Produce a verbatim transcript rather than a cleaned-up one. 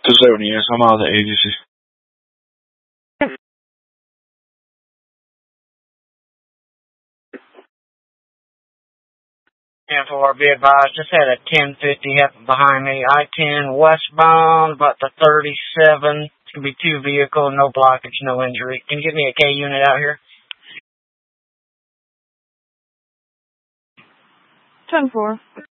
two seventy, yes, I'm out of the agency. ten four, be advised, just had a ten fifty happen behind me. I ten westbound, about the thirty-seven. It's going to be two vehicles, no blockage, no injury. Can you give me a K unit out here? ten four.